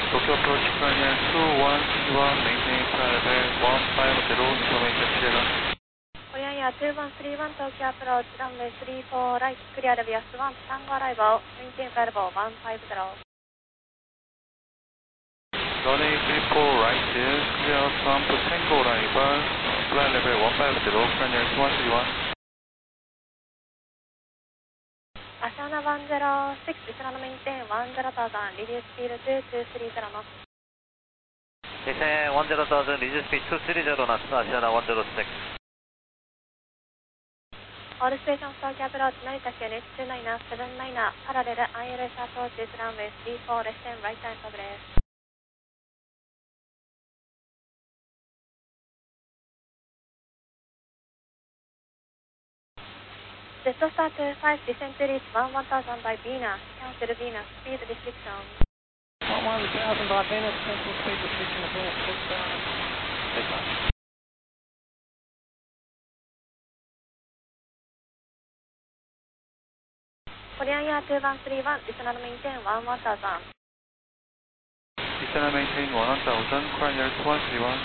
Tokyo approach Korean 2131, maintain flight level 150, information Sierra. Korean Air 2131, Tokyo approach runway 34 right, clear Devias 1, Tango arrival, maintain flight level 150. Runway 34 right, clear from Tango arrival, flight level 150, Korean Air 2131. Asiana 106, Islano maintain 10,000, reduce speed 2230 knots. Descend 10,000, reduce speed 230 knots, Asiana 106. All stations Tokyo approach, Narita QNH 2979, parallel ILS approaches runway 34, less than right time progress. Jetstar 25, descent to reach 1000 by Venus, cancel Venus, speed restriction. 1000 by Venus, cancel speed restriction of Venus, pushback. Korean Air 2131, Islano maintain 1000. Islano maintain 1000, Korean Air 2131.